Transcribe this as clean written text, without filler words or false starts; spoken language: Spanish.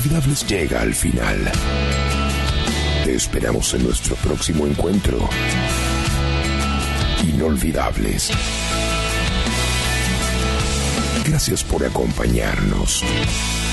Inolvidables llega al final. Te esperamos en nuestro próximo encuentro. Inolvidables. Gracias por acompañarnos.